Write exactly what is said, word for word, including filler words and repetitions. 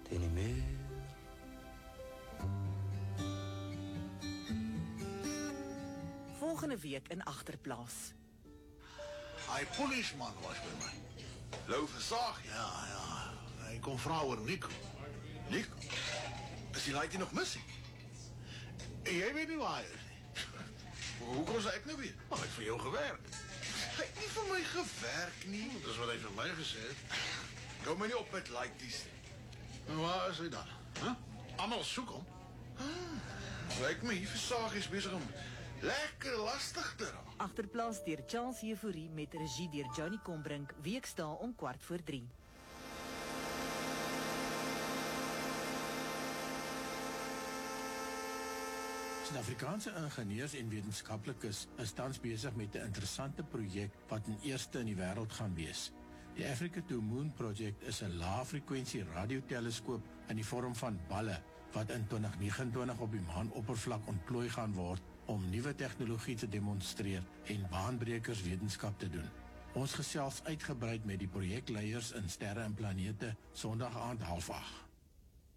teen die muur. Volgende week in Agterplaas. Hy polisman was by my. Lou Versaag, Ja, ja. Hy kom vra oor Nico. Nico, is die laaitjie nog mis? En jy weet nie waar hy is nie. Hoe kon sy ek nou weet? Maar hy het vir jou gewerk. Hy het nie vir my gewerk nie. Dis wat hy vir my gesê het. Hou my nie op met laaitjies. En waar is hy dan? Huh? Almal soek hom. Lyk my, hier Versaag is besig om lekker lastig te raak. Agterplaas deur Charles Euphorie met regie deur Johnny Combrink, weekdae om kwart voor drie. Suid-Afrikaanse ingenieurs en wetenskaplikes is tans besig met 'n interessante projek wat in eerste in die wêreld gaan wees. Die Africa to Moon project is 'n lae-frekwensie radioteleskoop in die vorm van balle wat in twintig vyf nege op die maanoppervlak ontplooi gaan word om nuwe tegnologie te demonstreer en baanbrekers wetenskap te doen. Ons gesels uitgebreid met die projekleiers in Sterre en Planete Sondag aand half agt.